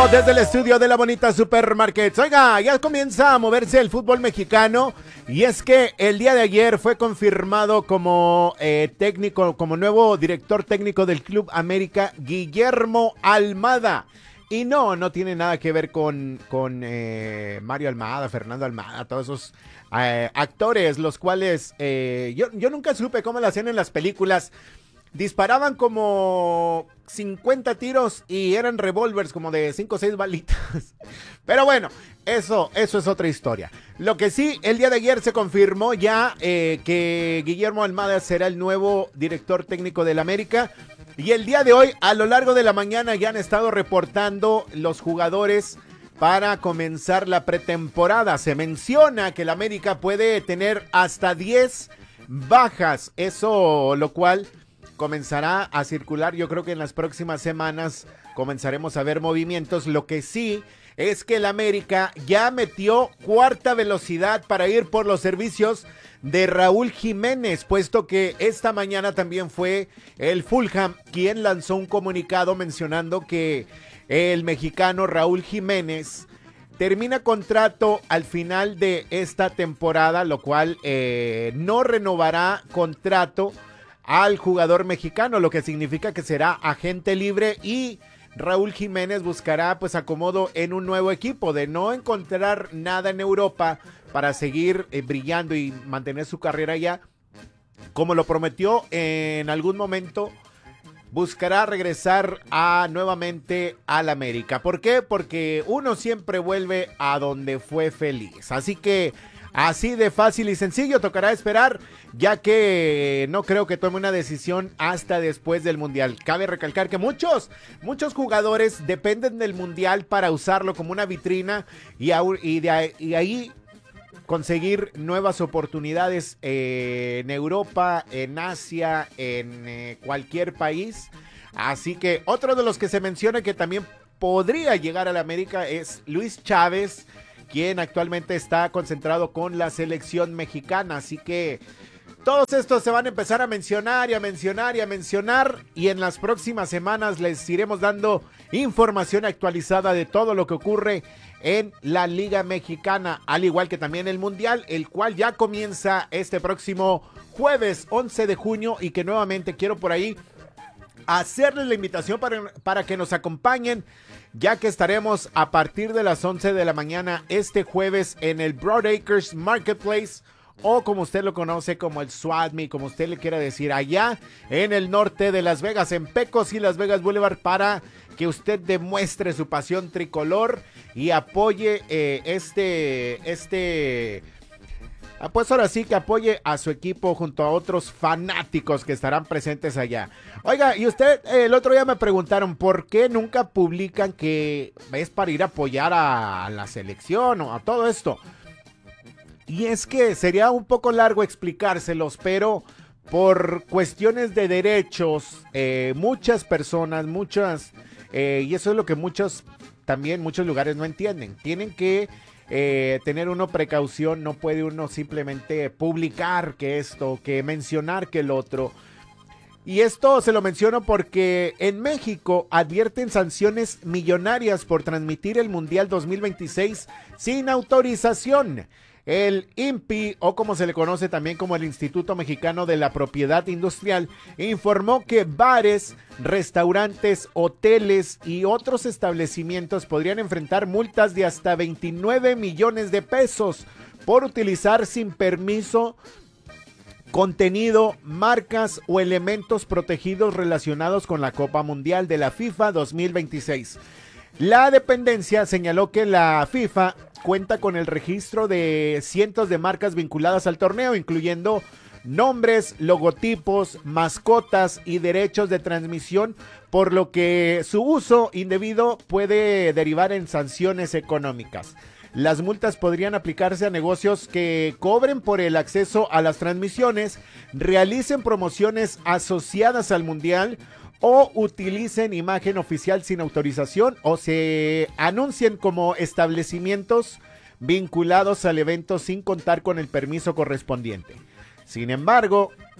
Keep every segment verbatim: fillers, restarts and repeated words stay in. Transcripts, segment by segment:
vivo desde el estudio de la bonita Supermarkets. Oiga, ya comienza a moverse el fútbol mexicano y es que el día de ayer fue confirmado como eh, técnico, como nuevo director técnico del Club América, Guillermo Almada. Y no, no tiene nada que ver con, con eh, Mario Almada, Fernando Almada, todos esos eh, actores, los cuales eh, yo, yo nunca supe cómo lo hacían en las películas. Disparaban como cincuenta tiros y eran revólveres como de cinco o seis balitas. Pero bueno, eso, eso es otra historia. Lo que sí, el día de ayer se confirmó ya eh, que Guillermo Almada será el nuevo director técnico del América. Y el día de hoy, a lo largo de la mañana, ya han estado reportando los jugadores para comenzar la pretemporada. Se menciona que el América puede tener hasta diez bajas. Eso, lo cual comenzará a circular. Yo creo que en las próximas semanas comenzaremos a ver movimientos. Lo que sí es que el América ya metió cuarta velocidad para ir por los servicios de Raúl Jiménez, puesto que esta mañana también fue el Fulham quien lanzó un comunicado mencionando que el mexicano Raúl Jiménez termina contrato al final de esta temporada, lo cual eh, no renovará contrato al jugador mexicano, lo que significa que será agente libre y Raúl Jiménez buscará pues acomodo en un nuevo equipo. De no encontrar nada en Europa para seguir eh, brillando y mantener su carrera allá, como lo prometió en algún momento, buscará regresar a nuevamente al América. ¿Por qué? Porque uno siempre vuelve a donde fue feliz. Así que así de fácil y sencillo, tocará esperar, ya que no creo que tome una decisión hasta después del Mundial. Cabe recalcar que muchos, muchos jugadores dependen del Mundial para usarlo como una vitrina y, y, de, y ahí conseguir nuevas oportunidades eh, en Europa, en Asia, en eh, cualquier país. Así que otro de los que se menciona que también podría llegar a la América es Luis Chávez, quien actualmente está concentrado con la selección mexicana. Así que todos estos se van a empezar a mencionar y a mencionar y a mencionar, y en las próximas semanas les iremos dando información actualizada de todo lo que ocurre en la Liga Mexicana, al igual que también el Mundial, el cual ya comienza este próximo jueves once de junio, y que nuevamente quiero por ahí hacerles la invitación para, para que nos acompañen, ya que estaremos a partir de las once de la mañana este jueves en el Broadacres Marketplace, o como usted lo conoce como el SWATMI, como usted le quiera decir, allá en el norte de Las Vegas, en Pecos y Las Vegas Boulevard, para que usted demuestre su pasión tricolor y apoye eh, este, este, pues ahora sí que apoye a su equipo junto a otros fanáticos que estarán presentes allá. Oiga, y usted, eh, el otro día me preguntaron por qué nunca publican que es para ir a apoyar a, a la selección o a todo esto. Y es que sería un poco largo explicárselos, pero por cuestiones de derechos, eh, muchas personas, muchas, eh, y eso es lo que muchos, también muchos lugares no entienden. Tienen que eh, tener uno precaución, no puede uno simplemente publicar que esto, que mencionar que el otro. Y esto se lo menciono porque en México advierten sanciones millonarias por transmitir el Mundial dos mil veintiséis sin autorización. El I N P I, o como se le conoce también como el Instituto Mexicano de la Propiedad Industrial, informó que bares, restaurantes, hoteles y otros establecimientos podrían enfrentar multas de hasta veintinueve millones de pesos por utilizar sin permiso contenido, marcas o elementos protegidos relacionados con la Copa Mundial de la FIFA dos mil veintiséis. La dependencia señaló que la FIFA cuenta con el registro de cientos de marcas vinculadas al torneo, incluyendo nombres, logotipos, mascotas y derechos de transmisión, por lo que su uso indebido puede derivar en sanciones económicas. Las multas podrían aplicarse a negocios que cobren por el acceso a las transmisiones, realicen promociones asociadas al Mundial o utilicen imagen oficial sin autorización o se anuncien como establecimientos vinculados al evento sin contar con el permiso correspondiente. Sin embargo,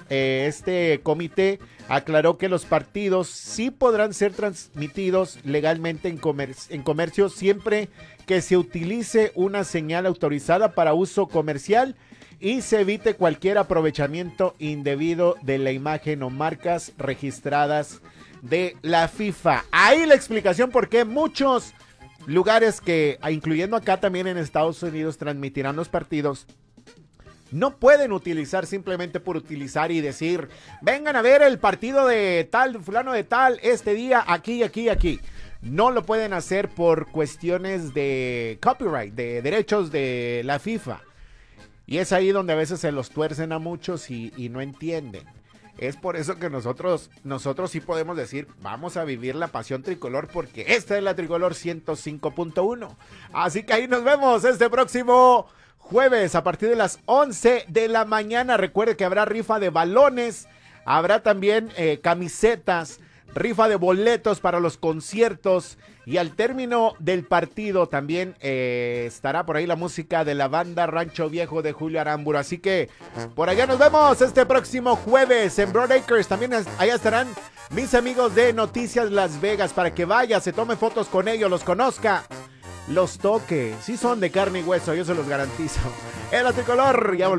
eh, este comité aclaró que los partidos sí podrán ser transmitidos legalmente en, comer en comercio siempre que se utilice una señal autorizada para uso comercial y se evite cualquier aprovechamiento indebido de la imagen o marcas registradas de la FIFA. Ahí la explicación por qué muchos lugares que, incluyendo acá también en Estados Unidos, transmitirán los partidos, no pueden utilizar simplemente por utilizar y decir, vengan a ver el partido de tal, fulano de tal, este día, aquí, aquí, aquí. No lo pueden hacer por cuestiones de copyright, de derechos de la FIFA. Y es ahí donde a veces se los tuercen a muchos y, y no entienden. Es por eso que nosotros, nosotros sí podemos decir, vamos a vivir la pasión tricolor, porque esta es la Tricolor ciento cinco punto uno. Así que ahí nos vemos este próximo jueves a partir de las once de la mañana. Recuerde que habrá rifa de balones, habrá también eh, camisetas, rifa de boletos para los conciertos y al término del partido también eh, estará por ahí la música de la banda Rancho Viejo de Julio Aramburu. Así que por allá nos vemos este próximo jueves en Broadacres. También allá estarán mis amigos de Noticias Las Vegas para que vaya, se tome fotos con ellos, los conozca, los toque. Sí son de carne y hueso, yo se los garantizo. En la Tricolor, ya volvemos.